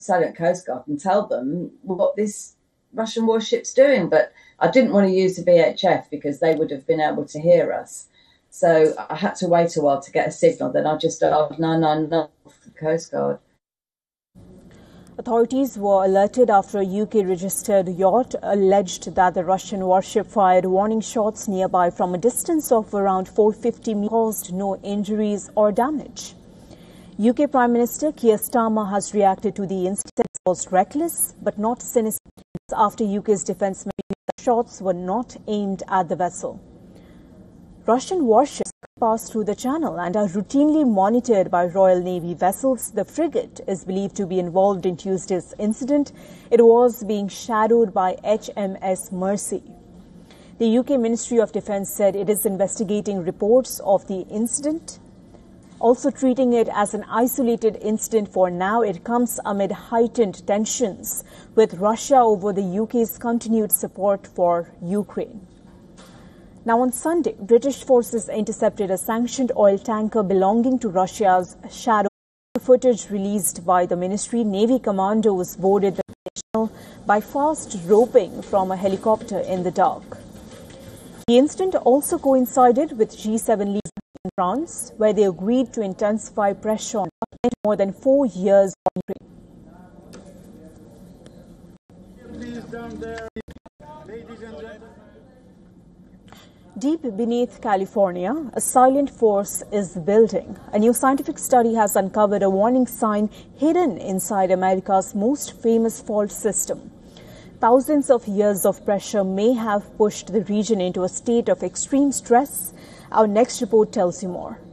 Silent Coast Guard and tell them what this Russian warship's doing. But I didn't want to use the VHF because they would have been able to hear us. So I had to wait a while to get a signal. Then I just dialed 999 for the Coast Guard. Authorities were alerted after a UK-registered yacht alleged that the Russian warship fired warning shots nearby from a distance of around 450 meters, caused no injuries or damage. UK Prime Minister Keir Starmer has reacted to the incident as reckless but not sinister after UK's defence ministry that shots were not aimed at the vessel. Russian warships pass through the channel and are routinely monitored by Royal Navy vessels. The frigate is believed to be involved in Tuesday's incident. It was being shadowed by HMS Mersey. The UK Ministry of Defence said it is investigating reports of the incident, also treating it as an isolated incident for now. It comes amid heightened tensions with Russia over the UK's continued support for Ukraine. Now on Sunday, British forces intercepted a sanctioned oil tanker belonging to Russia's shadow. Footage released by the ministry, Navy commandos boarded the vessel by fast roping from a helicopter in the dark. The incident also coincided with G7 leaders in France, where they agreed to intensify pressure on more than 4 years on Ukraine. Please down there, ladies and gentlemen. Deep beneath California, a silent force is building. A new scientific study has uncovered a warning sign hidden inside America's most famous fault system. Thousands of years of pressure may have pushed the region into a state of extreme stress. Our next report tells you more.